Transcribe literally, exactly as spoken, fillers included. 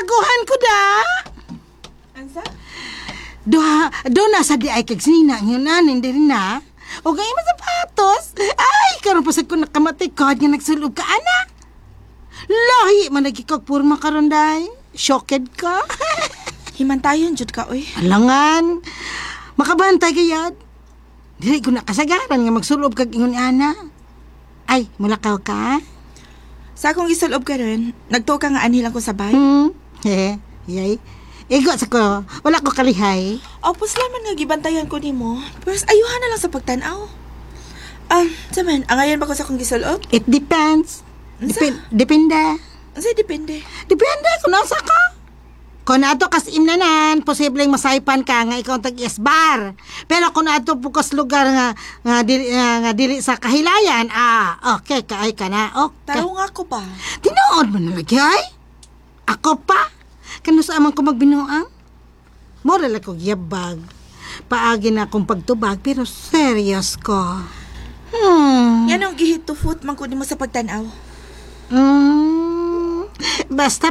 Aguhan ko da. Ansa? Doha, do na sa di ay kag sinina yun na, hindi rin na. O gaya mo sapatos. Ay, karon pa sa ko nakamatikod nga nagsulog ka, ana. Lahi, managikag purma karon day. Shocked ka. Himantayon jud ka oy. Alangan. Makabantay kayad. Dili ko nakasagaran nga magsulob kag ingon ni ana. Ay, mulakaw ka? Sa akong gisulob ka rin, nagtuo ka nga anhilang ko sa bahay. Hmm. He, yay. Igo sa ko. Wala ko kalihay. Opos laman nga gibantayan ko nimo. Pero ayuhan na lang sa pagtanaw. Um, saman, angayon ba ko sa akong gisulob? It depends. Unsa? Depend, depende. Unsay depende. Depende kung nasa ka. Kung ato kas imnanan, posibleng masaypan ka nga ikaw tag-isbar. Pero kung ato pukas lugar nga nga dili, nga, nga dili sa kahilayan, ah, okay, kaay ka na. Okay. Taro nga ako pa. Tinuod mo na lagi, ay? Ako pa? Kano sa amang ko magbinuang? Moral ako giyabag. Paagi na akong pagtubag, pero serious ko. Hmm. Yan ang gihit to foot man ko nimo sa pagtanaw. Hmm. Basta